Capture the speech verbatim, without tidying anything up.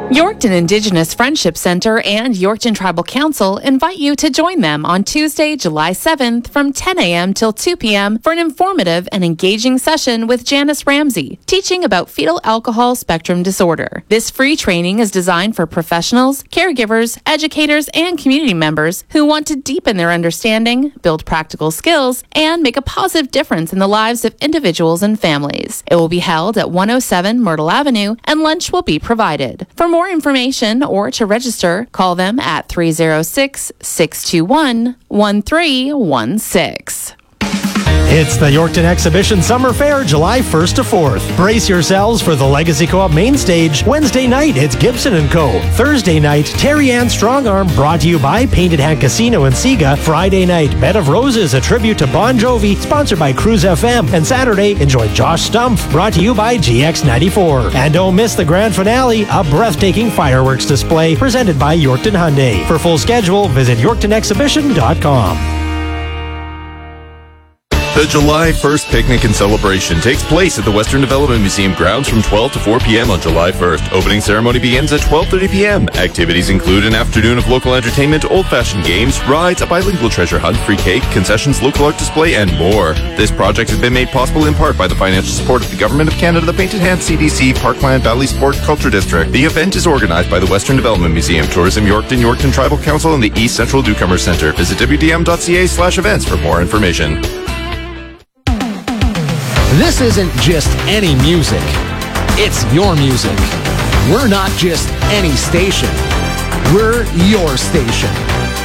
Yorkton Indigenous Friendship Center and Yorkton Tribal Council invite you to join them on Tuesday, July seventh from ten a.m. till two p.m. for an informative and engaging session with Janice Ramsey, teaching about fetal alcohol spectrum disorder. This free training is designed for professionals, caregivers, educators, and community members who want to deepen their understanding, build practical skills, and make a positive difference in the lives of individuals and families. It will be held at one oh seven Myrtle Avenue, and lunch will be provided. For more information or to register, call them at three oh six, six two one, one three one six. It's the Yorkton Exhibition Summer Fair, July first to fourth. Brace yourselves for the Legacy Co-op main stage. Wednesday night, it's Gibson and Co. Thursday night, Terry Ann Strongarm, brought to you by Painted Hand Casino and Sega. Friday night, Bed of Roses, a tribute to Bon Jovi, sponsored by Cruise F M. And Saturday, enjoy Josh Stumpf, brought to you by G X ninety-four. And don't miss the grand finale, a breathtaking fireworks display presented by Yorkton Hyundai. For full schedule, visit yorkton exhibition dot com. The July first Picnic and Celebration takes place at the Western Development Museum grounds from twelve to four p.m. on July first. Opening ceremony begins at twelve thirty p.m. Activities include an afternoon of local entertainment, old-fashioned games, rides, a bilingual treasure hunt, free cake, concessions, local art display, and more. This project has been made possible in part by the financial support of the Government of Canada, the Painted Hand C D C, Parkland Valley Sport Culture District. The event is organized by the Western Development Museum, Tourism Yorkton, Yorkton Tribal Council, and the East Central Newcomer Centre. Visit w d m dot c a slash events for more information. This isn't just any music. It's your music. We're not just any station. We're your station.